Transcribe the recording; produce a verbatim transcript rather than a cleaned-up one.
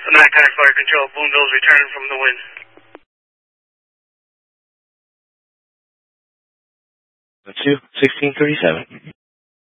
Nighttime Fire Control, Boonville's returning from the wind. Two, sixteen thirty-seven.